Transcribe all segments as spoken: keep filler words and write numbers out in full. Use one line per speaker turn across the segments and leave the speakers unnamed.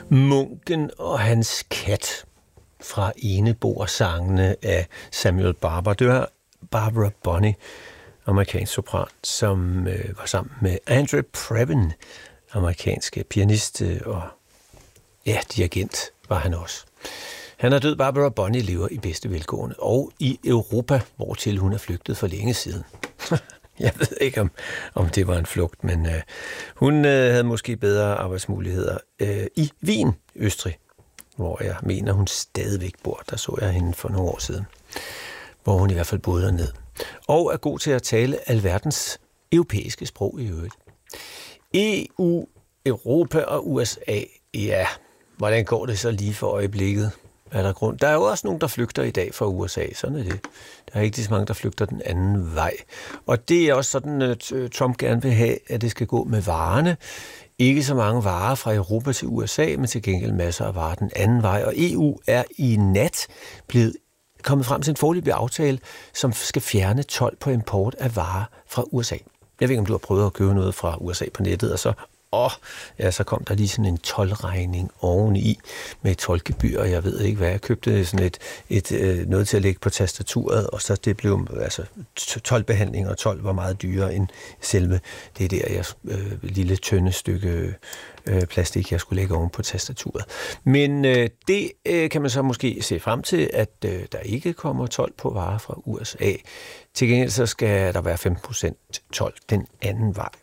Munken og hans kat fra Eneboer-sangene af Samuel Barber. Det var Barbara Bonney, amerikansk sopran, som øh, var sammen med Andre Previn, amerikanske pianist og ja, dirigent var han også. Han er død. Barbara Bonney lever i bedste velgående og i Europa, hvortil hun er flygtet for længe siden. Jeg ved ikke, om, om det var en flugt, men øh, hun øh, havde måske bedre arbejdsmuligheder øh, i Wien, Østrig, hvor jeg mener, hun stadigvæk bor. Der så jeg hende for nogle år siden, hvor hun i hvert fald boede dernede. Og er god til at tale alverdens europæiske sprog i øvrigt. E U, Europa og U S A, ja, hvordan går det så lige for øjeblikket? Er der grund? Der er jo også nogen, der flygter i dag fra U S A, sådan er det. Der er ikke lige så mange, der flygter den anden vej. Og det er også sådan, at Trump gerne vil have, at det skal gå med varerne. Ikke så mange varer fra Europa til U S A, men til gengæld masser af varer den anden vej. Og E U er i nat blevet kommet frem til en foreløbig aftale, som skal fjerne told på import af varer fra U S A. Jeg ved ikke, om du har prøvet at købe noget fra U S A på nettet, og så, åh, ja, så kom der lige sådan en toldregning oveni med et toldgebyr, og jeg ved ikke, hvad jeg købte. Sådan et, et, et, noget til at lægge på tastaturet, og så det blev, altså, toldbehandling og told var meget dyrere end selve det der jeg, øh, lille tynde stykke øh, plastik, jeg skulle lægge oven på tastaturet. Men øh, det øh, kan man så måske se frem til, at øh, der ikke kommer told på varer fra U S A. Til gengæld så skal der være femten procent told den anden vej.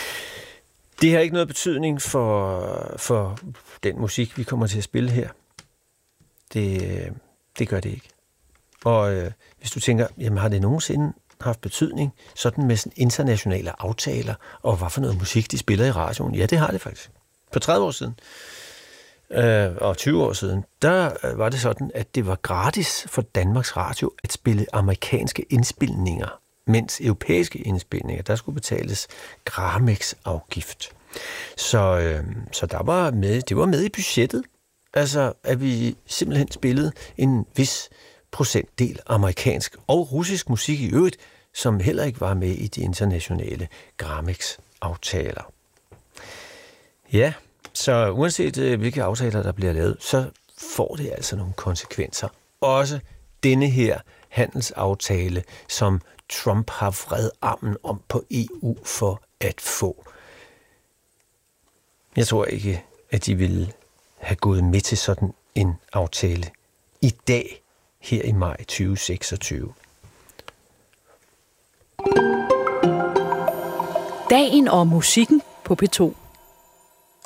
Det har ikke noget betydning for, for den musik, vi kommer til at spille her. Det, det gør det ikke. Og øh, hvis du tænker, jamen har det nogensinde haft betydning, sådan med sådan internationale aftaler, og hvad for noget musik, de spiller i radioen? Ja, det har det faktisk. For tredive år siden, øh, og tyve år siden, der var det sådan, at det var gratis for Danmarks Radio at spille amerikanske indspilninger, mens europæiske indspilninger, der skulle betales Gramex-afgift. Så, øh, så der var med, det var med i budgettet, altså at vi simpelthen spillede en vis procentdel amerikansk og russisk musik i øvrigt, som heller ikke var med i de internationale Gramex-aftaler. Ja, så uanset øh, hvilke aftaler, der bliver lavet, så får det altså nogle konsekvenser. Også denne her handelsaftale, som Trump har vred armen om på E U for at få. Jeg tror ikke, at de ville have gået med til sådan en aftale i dag, her i maj tyve seksogtyve.
Dagen og musikken på P to.